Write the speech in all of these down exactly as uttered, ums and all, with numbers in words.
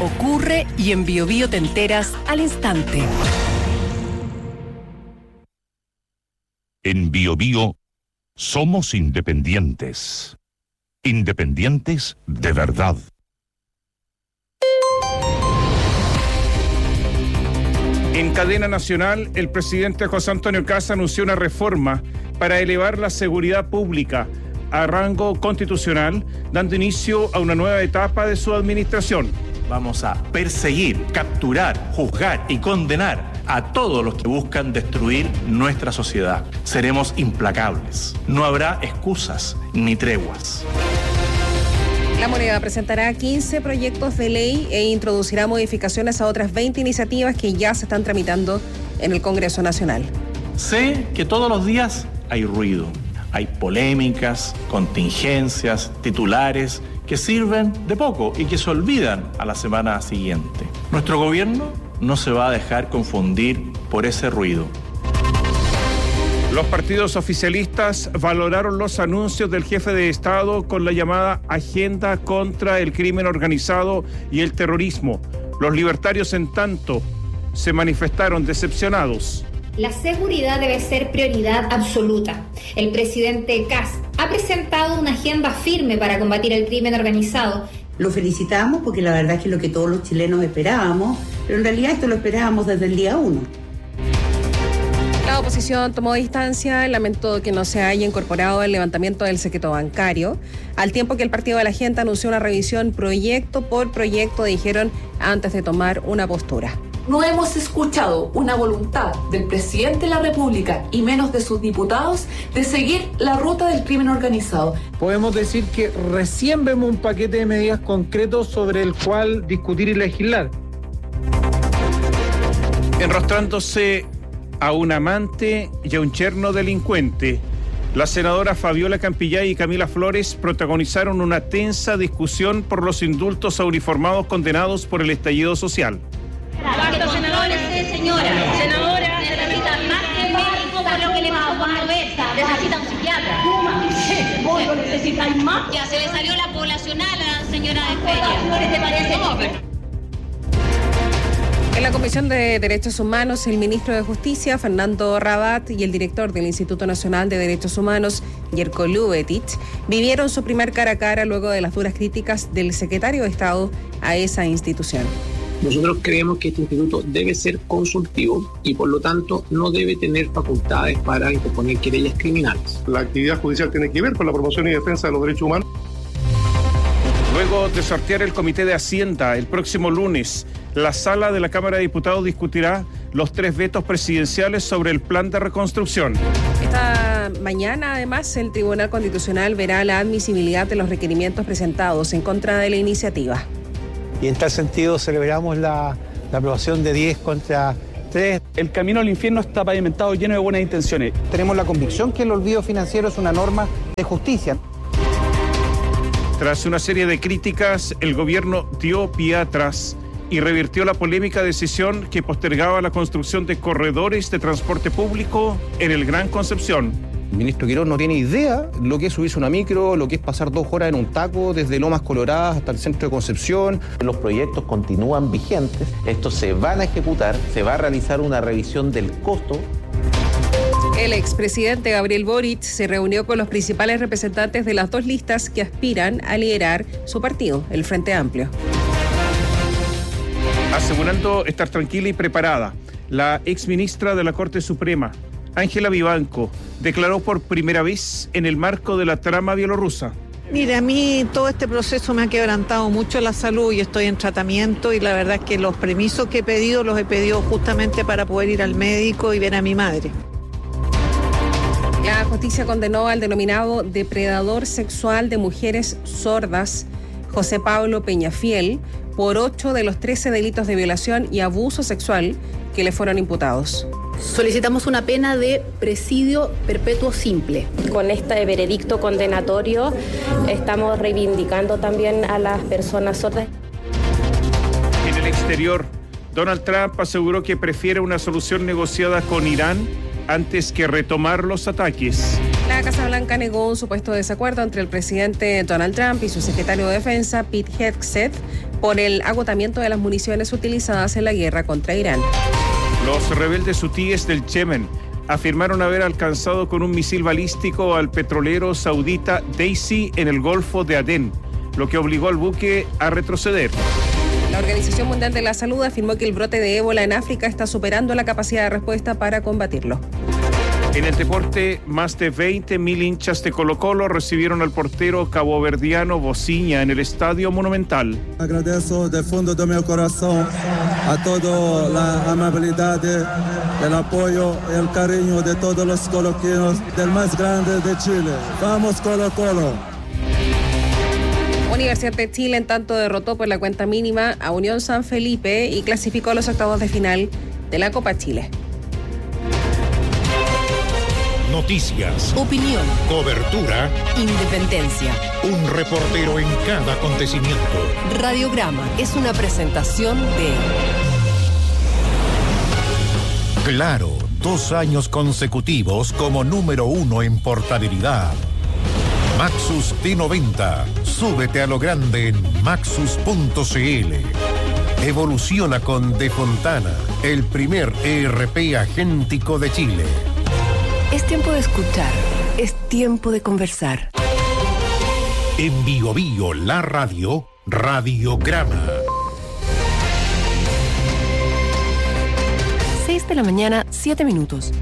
ocurre y en Biobío te enteras al instante. En Biobío somos independientes. Independientes de verdad. En cadena nacional, el presidente José Antonio Kast anunció una reforma para elevar la seguridad pública a rango constitucional, dando inicio a una nueva etapa de su administración. Vamos a perseguir, capturar, juzgar y condenar a todos los que buscan destruir nuestra sociedad. Seremos implacables. No habrá excusas ni treguas. La Moneda presentará quince proyectos de ley e introducirá modificaciones a otras veinte iniciativas que ya se están tramitando en el Congreso Nacional. Sé que todos los días hay ruido, hay polémicas, contingencias, titulares que sirven de poco y que se olvidan a la semana siguiente. Nuestro gobierno no se va a dejar confundir por ese ruido. Los partidos oficialistas valoraron los anuncios del jefe de Estado con la llamada Agenda contra el Crimen Organizado y el Terrorismo. Los libertarios, en tanto, se manifestaron decepcionados. La seguridad debe ser prioridad absoluta. El presidente Kast ha presentado una agenda firme para combatir el crimen organizado. Lo felicitamos porque la verdad es que es lo que todos los chilenos esperábamos, pero en realidad esto lo esperábamos desde el día uno. La oposición tomó distancia, lamentó que no se haya incorporado el levantamiento del secreto bancario, al tiempo que el Partido de la Gente anunció una revisión proyecto por proyecto, dijeron, antes de tomar una postura. No hemos escuchado una voluntad del presidente de la República y menos de sus diputados de seguir la ruta del crimen organizado. Podemos decir que recién vemos un paquete de medidas concretos sobre el cual discutir y legislar. Enrostrándose a un amante y a un yerno delincuente, la senadora Fabiola Campillay y Camila Flores protagonizaron una tensa discusión por los indultos a uniformados condenados por el estallido social. ¿Cuántos senadores, señora? Senadora, necesita más que un médico por lo que le pasó con Roberta. Necesita un psiquiatra. Vos lo necesitáis más. Ya se le salió la poblacional a la señora de Feria. ¿Te parece? No, pero... En la Comisión de Derechos Humanos, el ministro de Justicia, Fernando Rabat, y el director del Instituto Nacional de Derechos Humanos, Jerko Lubetich, vivieron su primer cara a cara luego de las duras críticas del secretario de Estado a esa institución. Nosotros creemos que este instituto debe ser consultivo y por lo tanto no debe tener facultades para interponer querellas criminales. La actividad judicial tiene que ver con la promoción y defensa de los derechos humanos. Luego de sortear el Comité de Hacienda el próximo lunes, la sala de la Cámara de Diputados discutirá los tres vetos presidenciales sobre el plan de reconstrucción. Esta mañana, además, el Tribunal Constitucional verá la admisibilidad de los requerimientos presentados en contra de la iniciativa. Y en tal sentido celebramos la, la aprobación de diez contra tres. El camino al infierno está pavimentado lleno de buenas intenciones. Tenemos la convicción que el olvido financiero es una norma de justicia. Tras una serie de críticas, el gobierno dio pie atrás y revirtió la polémica decisión que postergaba la construcción de corredores de transporte público en el Gran Concepción. El ministro Quirós no tiene idea lo que es subirse una micro, lo que es pasar dos horas en un taco desde Lomas Coloradas hasta el centro de Concepción. Los proyectos continúan vigentes, estos se van a ejecutar, se va a realizar una revisión del costo. El expresidente Gabriel Boric se reunió con los principales representantes de las dos listas que aspiran a liderar su partido, el Frente Amplio. Asegurando estar tranquila y preparada, la exministra de la Corte Suprema, Ángela Vivanco, declaró por primera vez en el marco de la trama bielorrusa. Mira, a mí todo este proceso me ha quebrantado mucho la salud y estoy en tratamiento y la verdad es que los permisos que he pedido los he pedido justamente para poder ir al médico y ver a mi madre. La justicia condenó al denominado depredador sexual de mujeres sordas, José Pablo Peñafiel, por ocho de los trece delitos de violación y abuso sexual que le fueron imputados. Solicitamos una pena de presidio perpetuo simple. Con este veredicto condenatorio estamos reivindicando también a las personas sordas. En el exterior, Donald Trump aseguró que prefiere una solución negociada con Irán antes que retomar los ataques. La Casa Blanca negó un supuesto desacuerdo entre el presidente Donald Trump y su secretario de Defensa, Pete Hegseth, por el agotamiento de las municiones utilizadas en la guerra contra Irán. Los rebeldes hutíes del Yemen afirmaron haber alcanzado con un misil balístico al petrolero saudita Daisy en el Golfo de Adén, lo que obligó al buque a retroceder. La Organización Mundial de la Salud afirmó que el brote de ébola en África está superando la capacidad de respuesta para combatirlo. En el deporte, más de veinte mil hinchas de Colo-Colo recibieron al portero caboverdiano Bociña en el Estadio Monumental. Agradezco de fondo de mi corazón a toda la amabilidad, el apoyo y el cariño de todos los coloquinos del más grande de Chile. ¡Vamos Colo-Colo! Universidad de Chile en tanto derrotó por la cuenta mínima a Unión San Felipe y clasificó a los octavos de final de la Copa Chile. Noticias, opinión, cobertura, independencia. Un reportero en cada acontecimiento. Radiograma es una presentación de Claro, dos años consecutivos como número uno en portabilidad. Maxus T noventa. Súbete a lo grande en maxus punto cl. Evoluciona con De Fontana, el primer E R P agéntico de Chile. Es tiempo de escuchar, es tiempo de conversar. En Bio Bio, la radio, Radiograma. seis de la mañana, siete minutos.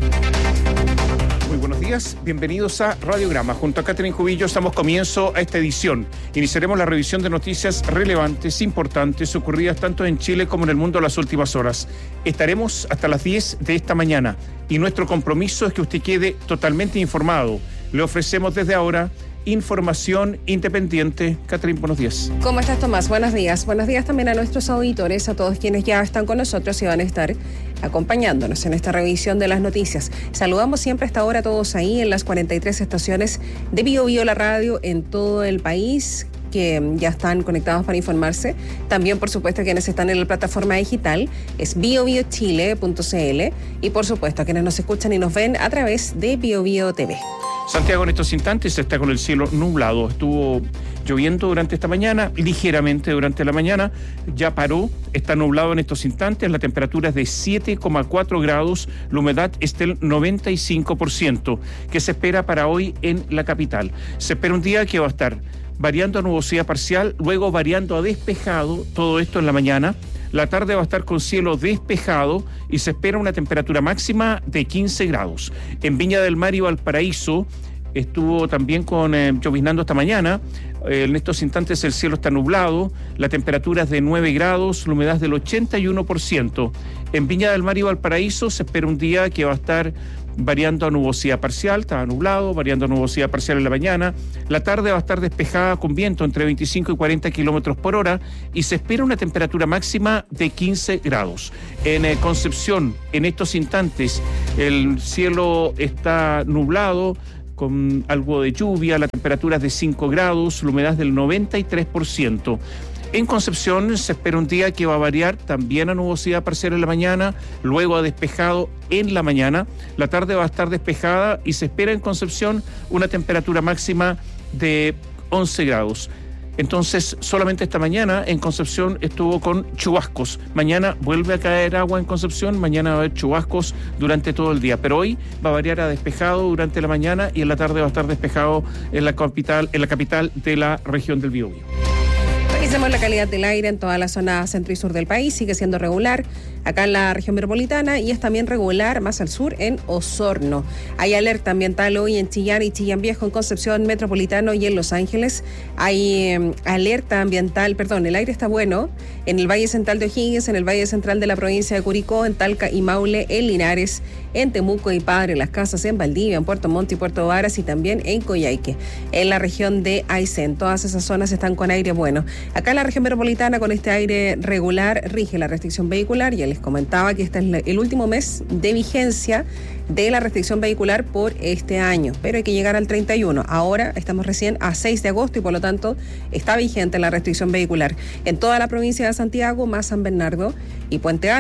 Muy buenos días, bienvenidos a Radiograma. Junto a Catherine Jubillo damos comienzo a esta edición. Iniciaremos la revisión de noticias relevantes, importantes, ocurridas tanto en Chile como en el mundo en las últimas horas. Estaremos hasta las diez de esta mañana y nuestro compromiso es que usted quede totalmente informado. Le ofrecemos desde ahora información independiente. Catherine, buenos días. ¿Cómo estás, Tomás? Buenos días. Buenos días también a nuestros auditores, a todos quienes ya están con nosotros y van a estar acompañándonos en esta revisión de las noticias. Saludamos siempre a esta hora a todos ahí en las cuarenta y tres estaciones de Bio Bio la radio en todo el país, que ya están conectados para informarse. También, por supuesto, quienes están en la plataforma digital es bio bio chile punto cl y, por supuesto, a quienes nos escuchan y nos ven a través de Bio Bio T V. Santiago en estos instantes está con el cielo nublado. Estuvo lloviendo durante esta mañana, ligeramente durante la mañana. Ya paró, está nublado en estos instantes. La temperatura es de siete coma cuatro grados. La humedad es del noventa y cinco por ciento, que se espera para hoy en la capital. Se espera un día que va a estar variando a nubosidad parcial, luego variando a despejado, todo esto en la mañana. La tarde va a estar con cielo despejado y se espera una temperatura máxima de quince grados. En Viña del Mar y Valparaíso estuvo también con eh, lloviznando esta mañana. Eh, en estos instantes el cielo está nublado, la temperatura es de nueve grados, la humedad del ochenta y uno por ciento. En Viña del Mar y Valparaíso se espera un día que va a estar variando a nubosidad parcial, estaba nublado, variando a nubosidad parcial en la mañana. La tarde va a estar despejada con viento entre veinticinco y cuarenta kilómetros por hora y se espera una temperatura máxima de quince grados. En eh, Concepción, en estos instantes, el cielo está nublado, con algo de lluvia, la temperatura es de cinco grados, la humedad es del noventa y tres por ciento. En Concepción se espera un día que va a variar también a nubosidad parcial en la mañana, luego a despejado en la mañana. La tarde va a estar despejada y se espera en Concepción una temperatura máxima de once grados. Entonces, solamente esta mañana en Concepción estuvo con chubascos. Mañana vuelve a caer agua en Concepción, mañana va a haber chubascos durante todo el día. Pero hoy va a variar a despejado durante la mañana y en la tarde va a estar despejado en la capital, en la capital de la región del Biobío. Revisemos la calidad del aire en toda la zona centro y sur del país. Sigue siendo regular acá en la región metropolitana y es también regular más al sur en Osorno. Hay alerta ambiental hoy en Chillán y Chillán Viejo, en Concepción Metropolitano y en Los Ángeles. Hay eh, alerta ambiental, perdón, el aire está bueno en el Valle Central de O'Higgins, en el Valle Central de la provincia de Curicó, en Talca y Maule, en Linares, en Temuco y Padre Las Casas, en Valdivia, en Puerto Montt y Puerto Varas y también en Coyhaique, en la región de Aysén. Todas esas zonas están con aire bueno. Acá en la región metropolitana, con este aire regular, rige la restricción vehicular. Ya les comentaba que este es el último mes de vigencia de la restricción vehicular por este año, pero hay que llegar al treinta y uno. Ahora estamos recién a seis de agosto y por lo tanto está vigente la restricción vehicular en toda la provincia de Santiago, más San Bernardo y Puente Alto.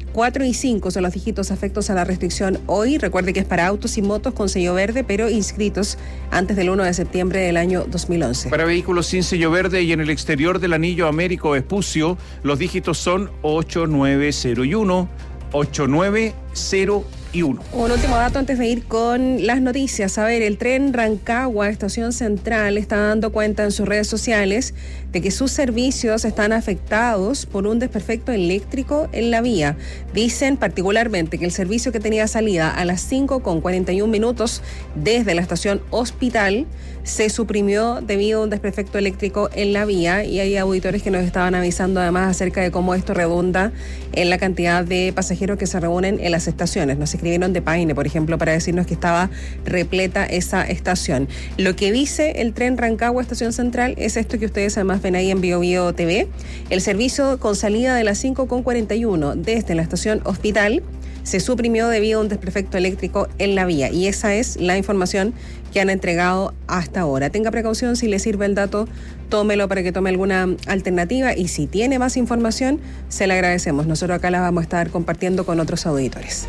cuatro y cinco son los dígitos afectos a la restricción hoy. Recuerde que es para autos y motos con sello verde, pero inscritos antes del primero de septiembre del año dos mil once. Para vehículos sin sello verde y en el exterior del anillo Américo Vespucio, los dígitos son ocho nueve cero y uno, ocho nueve cero y uno. Un último dato antes de ir con las noticias. A ver, el tren Rancagua, Estación Central, está dando cuenta en sus redes sociales de que sus servicios están afectados por un desperfecto eléctrico en la vía. Dicen particularmente que el servicio que tenía salida a las cinco con cuarenta y un minutos desde la estación Hospital se suprimió debido a un desperfecto eléctrico en la vía, y hay auditores que nos estaban avisando además acerca de cómo esto redunda en la cantidad de pasajeros que se reúnen en las estaciones. Nos escribieron de Paine, por ejemplo, para decirnos que estaba repleta esa estación. Lo que dice el tren Rancagua Estación Central es esto que ustedes además ven ahí en Bio Bio T V. El servicio con salida de las cinco con cuarenta y uno desde la estación Hospital se suprimió debido a un desperfecto eléctrico en la vía, y esa es la información que han entregado hasta ahora. Tenga precaución, si le sirve el dato, tómelo para que tome alguna alternativa, y si tiene más información, se la agradecemos. Nosotros acá la vamos a estar compartiendo con otros auditores.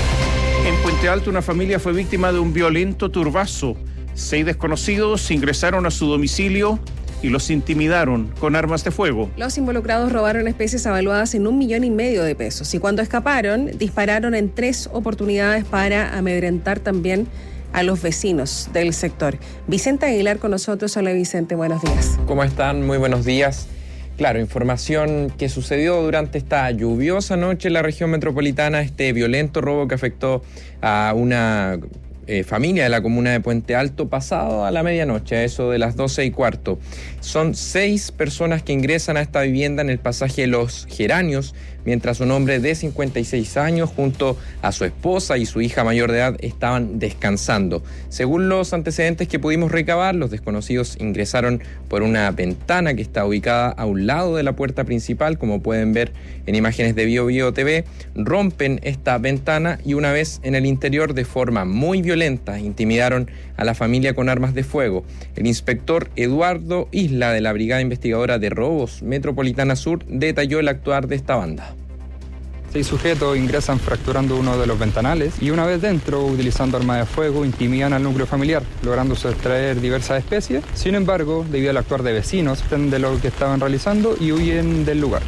En Puente Alto, una familia fue víctima de un violento turbazo. Seis desconocidos ingresaron a su domicilio y los intimidaron con armas de fuego. Los involucrados robaron especies avaluadas en un millón y medio de pesos, y cuando escaparon, dispararon en tres oportunidades para amedrentar también a los vecinos del sector. Vicente Aguilar con nosotros. Hola Vicente, buenos días. ¿Cómo están? Muy buenos días. Claro, información que sucedió durante esta lluviosa noche en la región metropolitana, este violento robo que afectó a una eh, familia de la comuna de Puente Alto pasado a la medianoche, a eso de las doce y cuarto. Son seis personas que ingresan a esta vivienda en el pasaje Los Geranios, mientras un hombre de cincuenta y seis años junto a su esposa y su hija mayor de edad estaban descansando. Según los antecedentes que pudimos recabar, los desconocidos ingresaron por una ventana que está ubicada a un lado de la puerta principal, como pueden ver en imágenes de Bio Bio T V, rompen esta ventana y una vez en el interior, de forma muy violenta, intimidaron a la familia con armas de fuego. El inspector Eduardo Isla, de la Brigada Investigadora de Robos Metropolitana Sur, detalló el actuar de esta banda. Seis sujetos ingresan fracturando uno de los ventanales y una vez dentro, utilizando armas de fuego, intimidan al núcleo familiar, logrando sustraer diversas especies. Sin embargo, debido al actuar de vecinos, de lo que estaban realizando y huyen del lugar.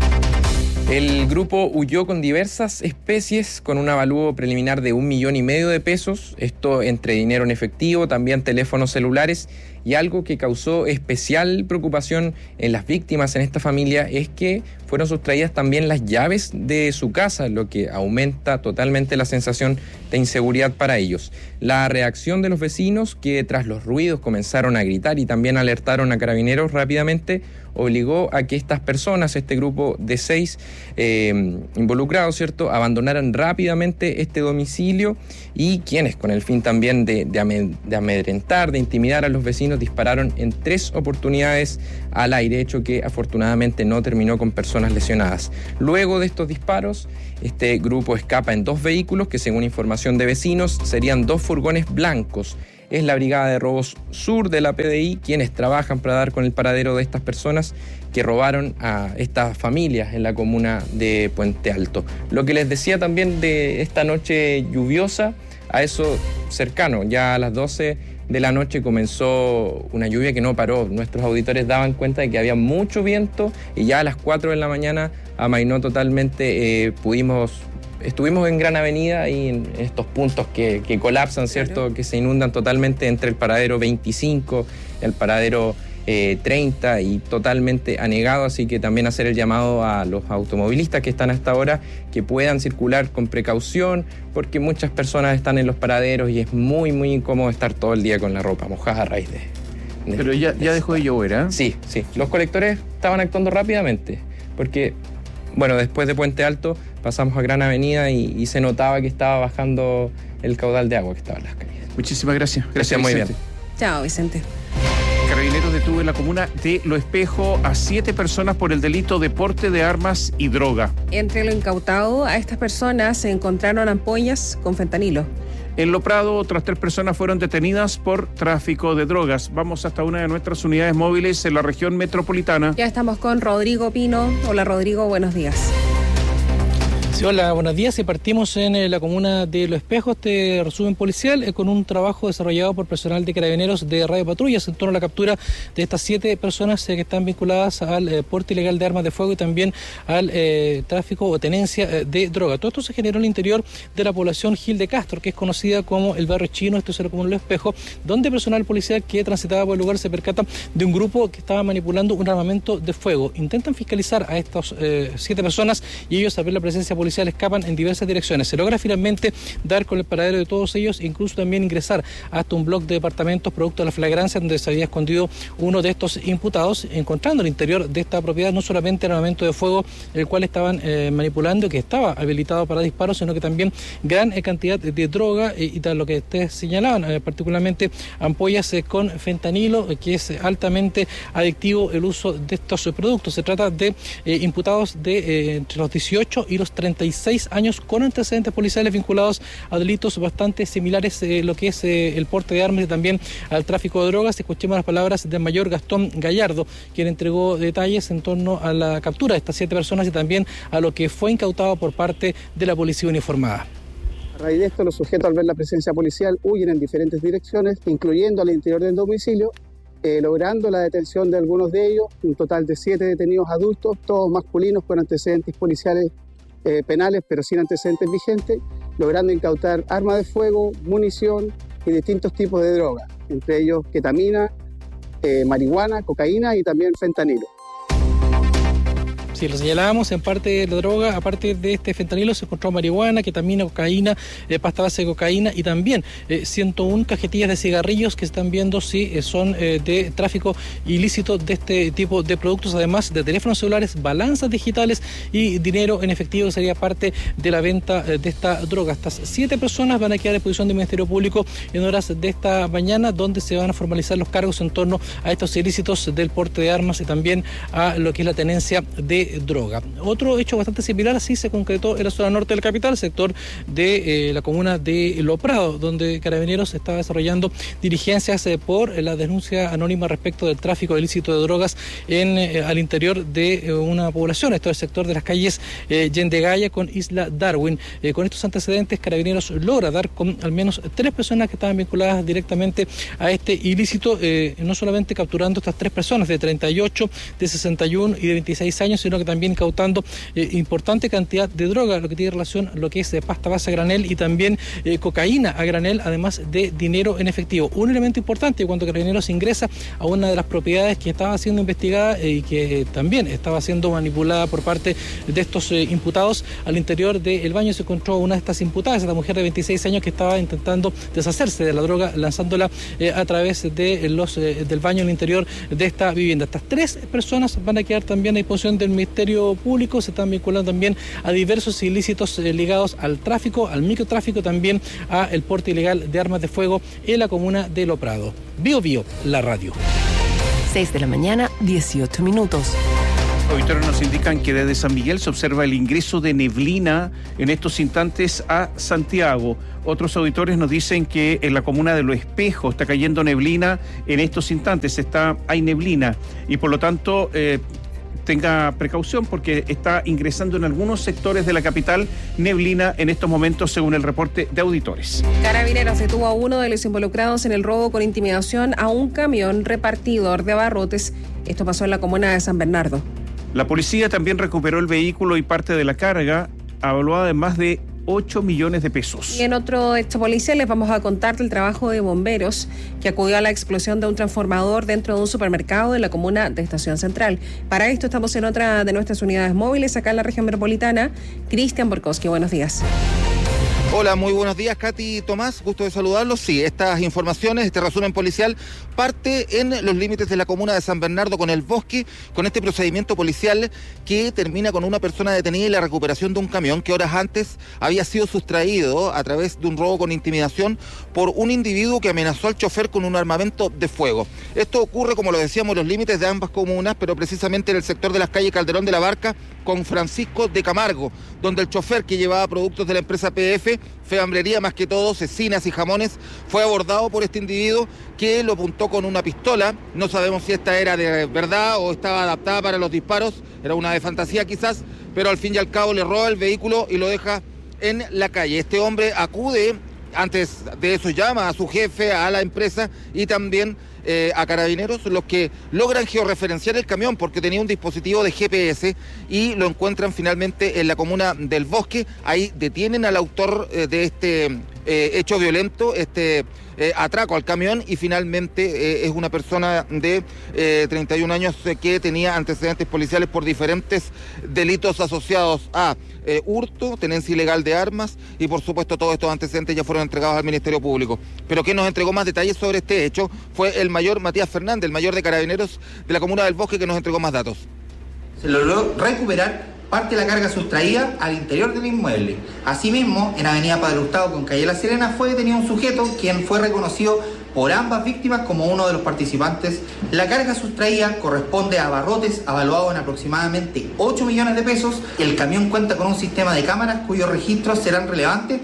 El grupo huyó con diversas especies, con un avalúo preliminar de un millón y medio de pesos, esto entre dinero en efectivo, también teléfonos celulares, y algo que causó especial preocupación en las víctimas en esta familia es que fueron sustraídas también las llaves de su casa, lo que aumenta totalmente la sensación de inseguridad para ellos. La reacción de los vecinos, que tras los ruidos comenzaron a gritar y también alertaron a carabineros rápidamente, obligó a que estas personas, este grupo de seis eh, involucrados, ¿cierto?, abandonaran rápidamente este domicilio, y quienes, con el fin también de, de, amed- de amedrentar, de intimidar a los vecinos, dispararon en tres oportunidades al aire, hecho que afortunadamente no terminó con personas lesionadas. Luego de estos disparos, este grupo escapa en dos vehículos que, según información de vecinos, serían dos furgones blancos. Es la Brigada de Robos Sur de la P D I quienes trabajan para dar con el paradero de estas personas que robaron a estas familias en la comuna de Puente Alto. Lo que les decía también de esta noche lluviosa, a eso cercano, ya a las doce de la noche comenzó una lluvia que no paró. Nuestros auditores daban cuenta de que había mucho viento y ya a las cuatro de la mañana amainó totalmente. Eh, pudimos, estuvimos en Gran Avenida y en estos puntos que, que colapsan, ¿cierto? Claro. Que se inundan totalmente entre el paradero veinticinco y el paradero eh, treinta y totalmente anegado, así que también hacer el llamado a los automovilistas que están hasta ahora que puedan circular con precaución, porque muchas personas están en los paraderos y es muy muy incómodo estar todo el día con la ropa mojada a raíz de... de Pero ya, ya dejó de llover, ¿eh? Sí, sí. Los colectores estaban actuando rápidamente, porque, bueno, después de Puente Alto pasamos a Gran Avenida y, y se notaba que estaba bajando el caudal de agua que estaba en las calles. Muchísimas gracias. Gracias, muy bien. Chao, Vicente. Carabineros detuvo en la comuna de Lo Espejo a siete personas por el delito de porte de armas y droga. Entre lo incautado, a estas personas se encontraron ampollas con fentanilo. En Lo Prado, otras tres personas fueron detenidas por tráfico de drogas. Vamos hasta una de nuestras unidades móviles en la región metropolitana. Ya estamos con Rodrigo Pino. Hola, Rodrigo, buenos días. Sí, hola, buenos días. Y partimos en eh, la comuna de Los Espejos, este resumen policial, eh, con un trabajo desarrollado por personal de Carabineros de Radio Patrullas en torno a la captura de estas siete personas eh, que están vinculadas al eh, porte ilegal de armas de fuego y también al eh, tráfico o tenencia eh, de droga. Todo esto se generó en el interior de la población Gil de Castro, que es conocida como el barrio chino, esto es la comuna de Los Espejos, donde personal policial que transitaba por el lugar se percata de un grupo que estaba manipulando un armamento de fuego. Intentan fiscalizar a estas eh, siete personas y ellos, al ver la presencia policial, escapan en diversas direcciones. Se logra finalmente dar con el paradero de todos ellos e incluso también ingresar hasta un bloque de departamentos producto de la flagrancia donde se había escondido uno de estos imputados, encontrando en el interior de esta propiedad no solamente el armamento de fuego el cual estaban eh, manipulando, que estaba habilitado para disparos, sino que también gran eh, cantidad de, de droga eh, y tal lo que ustedes señalaban, eh, particularmente ampollas eh, con fentanilo, eh, que es eh, altamente adictivo el uso de estos eh, productos. Se trata de eh, imputados de eh, entre los dieciocho y los treinta y seis años con antecedentes policiales vinculados a delitos bastante similares, eh, lo que es eh, el porte de armas y también al tráfico de drogas. Escuchemos las palabras del mayor Gastón Gallardo, quien entregó detalles en torno a la captura de estas siete personas y también a lo que fue incautado por parte de la policía uniformada. A raíz de esto, los sujetos, al ver la presencia policial, huyen en diferentes direcciones, incluyendo al interior del domicilio, eh, logrando la detención de algunos de ellos, un total de siete detenidos adultos, todos masculinos con antecedentes policiales eh, penales, pero sin antecedentes vigentes, logrando incautar armas de fuego, munición y distintos tipos de drogas, entre ellos ketamina, eh, marihuana, cocaína y también fentanilo. Sí, lo señalábamos, en parte de la droga, aparte de este fentanilo, se encontró marihuana, ketamina, cocaína, eh, pasta base de cocaína y también eh, ciento una cajetillas de cigarrillos que están viendo si eh, son eh, de tráfico ilícito de este tipo de productos, además de teléfonos celulares, balanzas digitales y dinero en efectivo, que sería parte de la venta eh, de esta droga. Estas siete personas van a quedar en posición del Ministerio Público en horas de esta mañana, donde se van a formalizar los cargos en torno a estos ilícitos del porte de armas y también a lo que es la tenencia de droga. Otro hecho bastante similar así se concretó en la zona norte de la capital, sector de eh, la comuna de Lo Prado, donde Carabineros estaba desarrollando diligencias eh, por eh, la denuncia anónima respecto del tráfico ilícito de drogas en eh, al interior de eh, una población. Esto es el sector de las calles eh, Yendegaya con Isla Darwin. Eh, con estos antecedentes, Carabineros logra dar con al menos tres personas que estaban vinculadas directamente a este ilícito, eh, no solamente capturando estas tres personas de treinta y ocho, de sesenta y uno y de veintiséis años, sino que también incautando eh, importante cantidad de droga, lo que tiene relación a lo que es eh, pasta base a granel y también eh, cocaína a granel, además de dinero en efectivo. Un elemento importante cuando Carabineros ingresa a una de las propiedades que estaba siendo investigada eh, y que eh, también estaba siendo manipulada por parte de estos eh, imputados, al interior del baño se encontró una de estas imputadas, esta mujer de veintiséis años que estaba intentando deshacerse de la droga, lanzándola eh, a través de los eh, del baño en el interior de esta vivienda. Estas tres personas van a quedar también a disposición del Ministerio Público, se están vinculando también a diversos ilícitos eh, ligados al tráfico, al microtráfico, también a el porte ilegal de armas de fuego en la comuna de Lo Prado. Bio Bio, la radio. seis de la mañana, dieciocho minutos. Auditores nos indican que desde San Miguel se observa el ingreso de neblina en estos instantes a Santiago. Otros auditores nos dicen que en la comuna de Los Espejos está cayendo neblina en estos instantes, está, hay neblina y por lo tanto eh, tenga precaución porque está ingresando en algunos sectores de la capital neblina en estos momentos, según el reporte de auditores. Carabineros detuvo a uno de los involucrados en el robo con intimidación a un camión repartidor de abarrotes. Esto pasó en la comuna de San Bernardo. La policía también recuperó el vehículo y parte de la carga, evaluada en más de ocho millones de pesos. Y en otro hecho policial les vamos a contar del trabajo de bomberos que acudió a la explosión de un transformador dentro de un supermercado en la comuna de Estación Central. Para esto estamos en otra de nuestras unidades móviles acá en la región metropolitana. Cristian Borkowski, buenos días. Hola, muy buenos días, Katy y Tomás, gusto de saludarlos. Sí, estas informaciones, este resumen policial parte en los límites de la comuna de San Bernardo con el Bosque, con este procedimiento policial que termina con una persona detenida y la recuperación de un camión que horas antes había sido sustraído a través de un robo con intimidación por un individuo que amenazó al chofer con un armamento de fuego. Esto ocurre, como lo decíamos, en los límites de ambas comunas, pero precisamente en el sector de las calles Calderón de la Barca con Francisco de Camargo, donde el chofer que llevaba productos de la empresa P F, Feambrería más que todo, cecinas y jamones, fue abordado por este individuo que lo apuntó con una pistola. No sabemos si esta era de verdad o estaba adaptada para los disparos, era una de fantasía quizás, pero al fin y al cabo le roba el vehículo y lo deja en la calle. Este hombre acude, antes de eso llama a su jefe, a la empresa y también Eh, a Carabineros, los que logran georreferenciar el camión porque tenía un dispositivo de G P S y lo encuentran finalmente en la comuna del Bosque. Ahí detienen al autor eh, de este eh, hecho violento, este eh, atraco al camión, y finalmente eh, es una persona de eh, treinta y un años eh, que tenía antecedentes policiales por diferentes delitos asociados a Eh, hurto, tenencia ilegal de armas y por supuesto todos estos antecedentes ya fueron entregados al Ministerio Público. Pero quien nos entregó más detalles sobre este hecho fue el mayor Matías Fernández, el mayor de Carabineros de la comuna del Bosque, que nos entregó más datos. Se logró recuperar parte de la carga sustraída al interior del inmueble. Asimismo, en Avenida Padre Hurtado con calle La Serena fue detenido un sujeto quien fue reconocido por ambas víctimas como uno de los participantes. La carga sustraída corresponde a abarrotes avaluados en aproximadamente ocho millones de pesos. El camión cuenta con un sistema de cámaras cuyos registros serán relevantes.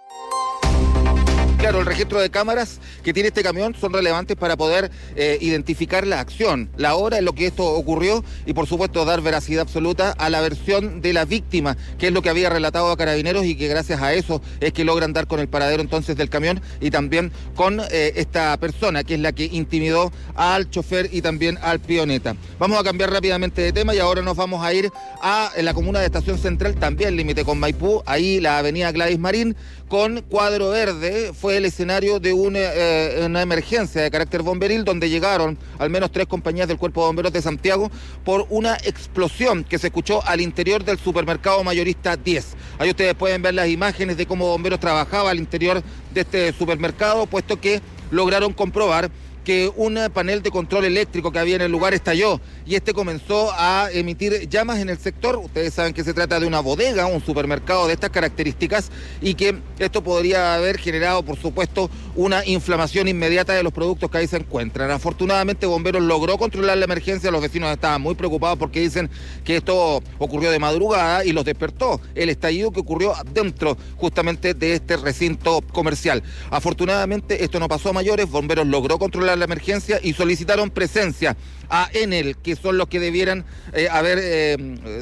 Claro, el registro de cámaras que tiene este camión son relevantes para poder eh, identificar la acción, la hora en lo que esto ocurrió y por supuesto dar veracidad absoluta a la versión de la víctima, que es lo que había relatado a Carabineros y que gracias a eso es que logran dar con el paradero entonces del camión y también con eh, esta persona que es la que intimidó al chofer y también al pioneta. Vamos a cambiar rápidamente de tema y ahora nos vamos a ir a la comuna de Estación Central, también límite con Maipú, ahí la avenida Gladys Marín, con cuadro verde, fue el escenario de una, eh, una emergencia de carácter bomberil donde llegaron al menos tres compañías del Cuerpo de Bomberos de Santiago por una explosión que se escuchó al interior del supermercado mayorista diez. Ahí ustedes pueden ver las imágenes de cómo Bomberos trabajaba al interior de este supermercado, puesto que lograron comprobar que un panel de control eléctrico que había en el lugar estalló y este comenzó a emitir llamas en el sector. Ustedes saben que se trata de una bodega, un supermercado de estas características y que esto podría haber generado, por supuesto, una inflamación inmediata de los productos que ahí se encuentran. Afortunadamente, Bomberos logró controlar la emergencia. Los vecinos estaban muy preocupados porque dicen que esto ocurrió de madrugada y los despertó el estallido que ocurrió dentro justamente de este recinto comercial. Afortunadamente, esto no pasó a mayores. Bomberos logró controlar la emergencia y solicitaron presencia a Enel, que son los que debieran eh, haber eh,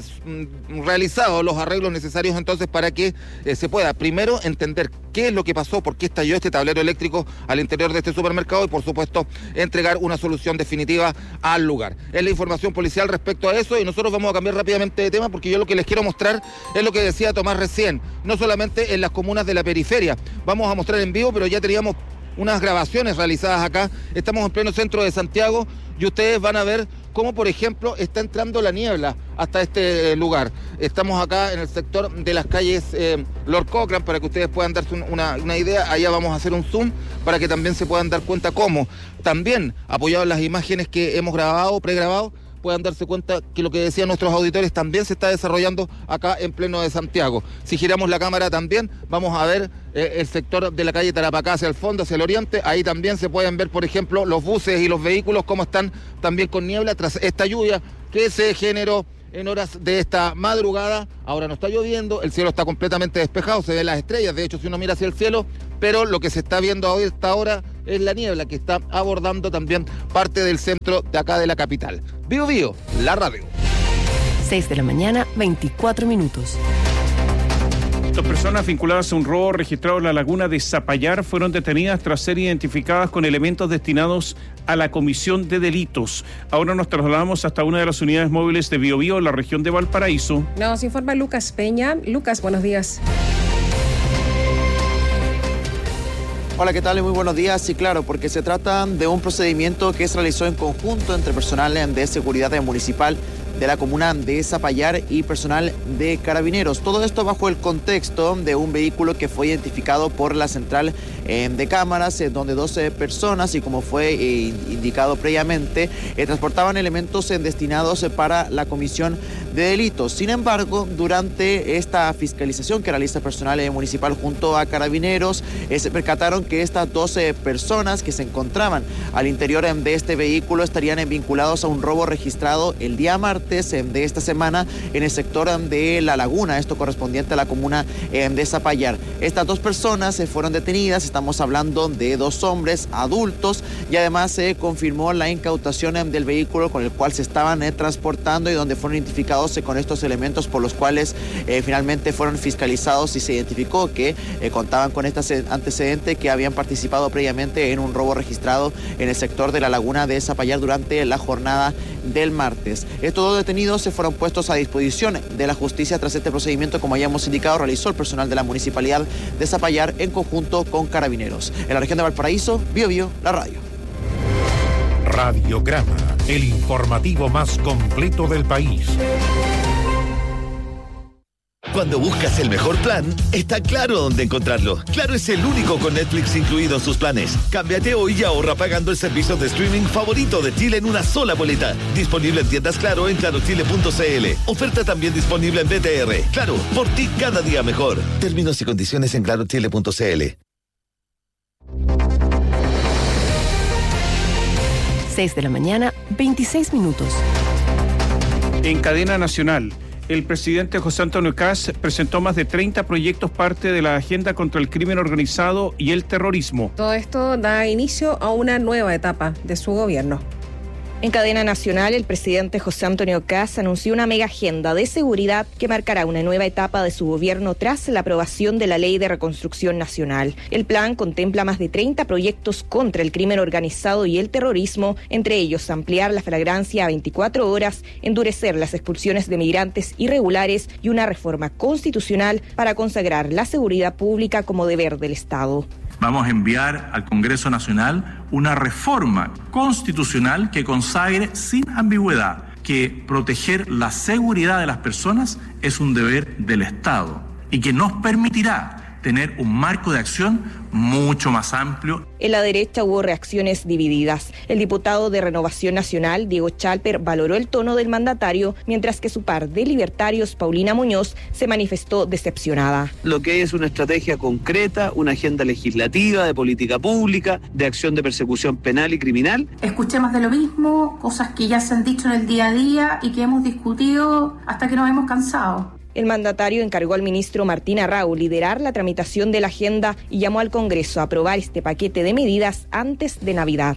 realizado los arreglos necesarios entonces para que eh, se pueda primero entender qué es lo que pasó, por qué estalló este tablero eléctrico al interior de este supermercado y por supuesto entregar una solución definitiva al lugar. Es la información policial respecto a eso y nosotros vamos a cambiar rápidamente de tema porque yo lo que les quiero mostrar es lo que decía Tomás recién, no solamente en las comunas de la periferia, vamos a mostrar en vivo, pero ya teníamos unas grabaciones realizadas acá. Estamos en pleno centro de Santiago y ustedes van a ver cómo, por ejemplo, está entrando la niebla hasta este lugar. Estamos acá en el sector de las calles eh, Lord Cochrane para que ustedes puedan darse un, una, una idea. Allá vamos a hacer un zoom para que también se puedan dar cuenta cómo, también apoyado en las imágenes que hemos grabado, pregrabado, puedan darse cuenta que lo que decían nuestros auditores también se está desarrollando acá en pleno de Santiago. Si giramos la cámara también, vamos a ver eh, el sector de la calle Tarapacá hacia el fondo, hacia el oriente. Ahí también se pueden ver, por ejemplo, los buses y los vehículos, cómo están también con niebla tras esta lluvia que se generó en horas de esta madrugada. Ahora no está lloviendo, el cielo está completamente despejado, se ven las estrellas, de hecho si uno mira hacia el cielo, pero lo que se está viendo hoy a esta hora es la niebla que está abordando también parte del centro de acá de la capital. Bio Bio, la radio. seis de la mañana, veinticuatro minutos. Dos personas vinculadas a un robo registrado en la laguna de Zapallar fueron detenidas tras ser identificadas con elementos destinados a la comisión de delitos. Ahora nos trasladamos hasta una de las unidades móviles de Bio Bio en la región de Valparaíso. Nos informa Lucas Peña. Lucas, buenos días. Hola, ¿qué tal? Muy buenos días. Sí, claro, porque se trata de un procedimiento que se realizó en conjunto entre personal de seguridad municipal de la comuna de Zapallar y personal de Carabineros. Todo esto bajo el contexto de un vehículo que fue identificado por la central eh, de cámaras, eh, donde doce personas, y como fue eh, indicado previamente, eh, transportaban elementos eh, destinados eh, para la comisión de delitos. Sin embargo, durante esta fiscalización que realiza el personal municipal junto a carabineros, eh, se percataron que estas doce personas que se encontraban al interior eh, de este vehículo estarían eh, vinculados a un robo registrado el día martes eh, de esta semana en el sector eh, de La Laguna, esto correspondiente a la comuna eh, de Zapallar. Estas dos personas se eh, fueron detenidas, estamos hablando de dos hombres adultos, y además se eh, confirmó la incautación eh, del vehículo con el cual se estaban eh, transportando y donde fueron identificados eh, con estos elementos por los cuales eh, finalmente fueron fiscalizados y se identificó que eh, contaban con este antecedente, que habían participado previamente en un robo registrado en el sector de La Laguna de Zapallar durante la jornada del martes. Estos dos detenidos se fueron puestos a disposición de la justicia tras este procedimiento, como ya hemos indicado, realizó el personal de la municipalidad de Zapallar en conjunto con carabineros. En la región de Valparaíso, Bio Bio, la radio. Radiograma, el informativo más completo del país. Cuando buscas el mejor plan, está Claro dónde encontrarlo. Claro es el único con Netflix incluido en sus planes. Cámbiate hoy y ahorra pagando el servicio de streaming favorito de Chile en una sola boleta. Disponible en tiendas Claro en claro chile punto c l. Oferta también disponible en B T R. Claro, por ti cada día mejor. Términos y condiciones en claro chile punto c l. seis de la mañana, veintiséis minutos. En cadena nacional, el presidente José Antonio Kast presentó más de treinta proyectos parte de la agenda contra el crimen organizado y el terrorismo. Todo esto da inicio a una nueva etapa de su gobierno. En cadena nacional, el presidente José Antonio Kast anunció una mega agenda de seguridad que marcará una nueva etapa de su gobierno tras la aprobación de la Ley de Reconstrucción Nacional. El plan contempla más de treinta proyectos contra el crimen organizado y el terrorismo, entre ellos ampliar la flagrancia a veinticuatro horas, endurecer las expulsiones de migrantes irregulares y una reforma constitucional para consagrar la seguridad pública como deber del Estado. Vamos a enviar al Congreso Nacional una reforma constitucional que consagre sin ambigüedad que proteger la seguridad de las personas es un deber del Estado y que nos permitirá tener un marco de acción mucho más amplio. En la derecha hubo reacciones divididas. El diputado de Renovación Nacional, Diego Chalper, valoró el tono del mandatario, mientras que su par de libertarios, Paulina Muñoz, se manifestó decepcionada. Lo que es una estrategia concreta, una agenda legislativa, de política pública, de acción de persecución penal y criminal. Escuché más de lo mismo, cosas que ya se han dicho en el día a día y que hemos discutido hasta que nos hemos cansado. El mandatario encargó al ministro Martín Arrau liderar la tramitación de la agenda y llamó al Congreso a aprobar este paquete de medidas antes de Navidad.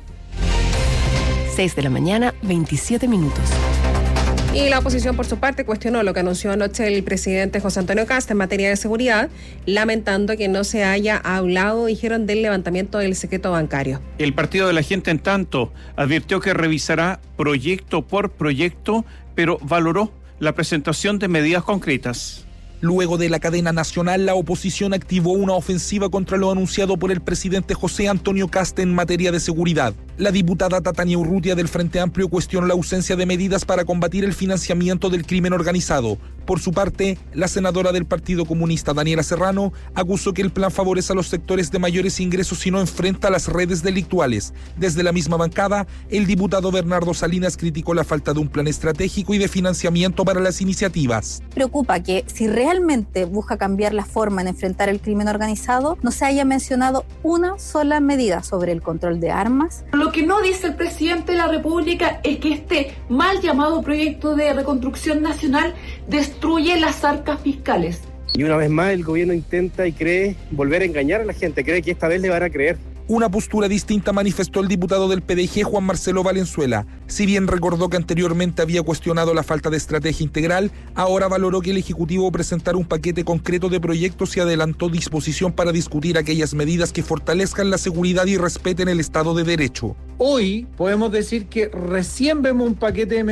seis de la mañana, veintisiete minutos. Y la oposición, por su parte, cuestionó lo que anunció anoche el presidente José Antonio Kast en materia de seguridad, lamentando que no se haya hablado, dijeron, del levantamiento del secreto bancario. El Partido de la Gente, en tanto, advirtió que revisará proyecto por proyecto, pero valoró la presentación de medidas concretas. Luego de la cadena nacional, la oposición activó una ofensiva contra lo anunciado por el presidente José Antonio Kast en materia de seguridad. La diputada Tatania Urrutia del Frente Amplio cuestionó la ausencia de medidas para combatir el financiamiento del crimen organizado. Por su parte, la senadora del Partido Comunista, Daniela Serrano, acusó que el plan favorece a los sectores de mayores ingresos y no enfrenta a las redes delictuales. Desde la misma bancada, el diputado Bernardo Salinas criticó la falta de un plan estratégico y de financiamiento para las iniciativas. Preocupa que si realmente busca cambiar la forma en enfrentar el crimen organizado, no se haya mencionado una sola medida sobre el control de armas. Lo que no dice el presidente de la República es que este mal llamado proyecto de reconstrucción nacional destruye las arcas fiscales. Y una vez más el gobierno intenta y cree volver a engañar a la gente, cree que esta vez le van a creer. Una postura distinta manifestó el diputado del P D G, Juan Marcelo Valenzuela. Si bien recordó que anteriormente había cuestionado la falta de estrategia integral, ahora valoró que el Ejecutivo presentara un paquete concreto de proyectos y adelantó disposición para discutir aquellas medidas que fortalezcan la seguridad y respeten el Estado de Derecho. Hoy podemos decir que recién vemos un paquete de medidas